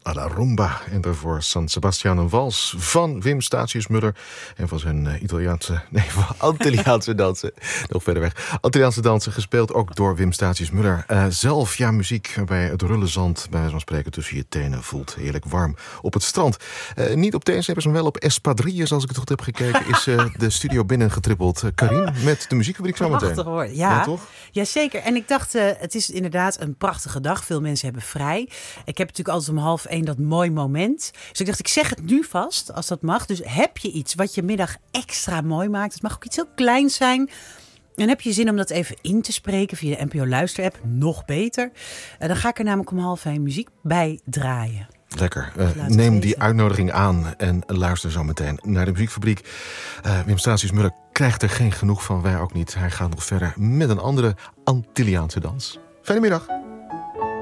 à la rumba. En daarvoor San Sebastian, een wals van Wim Statius-Müller. En van zijn Antilliaanse dansen. Nog verder weg. Antilliaanse dansen, gespeeld ook door Wim Statius-Müller. Zelf, muziek bij het rullenzand, bij wijze van spreken, tussen je tenen voelt. Heerlijk warm op het strand. Niet op TNC'ers, maar wel op Espadrilles, als ik het goed heb gekeken, is de studio binnengetrippeld. Karin, met de muziekfabriek zometeen. Prachtig hoor, ja. Toch? Jazeker. En ik dacht, het is inderdaad een prachtige dag. Veel mensen hebben vrij. Ik heb natuurlijk altijd om 12:30 dat mooi moment. Dus ik dacht, ik zeg het nu vast, als dat mag. Dus heb je iets wat je middag extra mooi maakt? Het mag ook iets heel kleins zijn. En heb je zin om dat even in te spreken via de NPO Luister-app? Nog beter. Dan ga ik er namelijk om 12:30 muziek bij draaien. Lekker. Neem die uitnodiging aan en luister zo meteen naar de muziekfabriek. Wim Statius-Müller krijgt er geen genoeg van, wij ook niet. Hij gaat nog verder met een andere Antilliaanse dans. Fijne middag.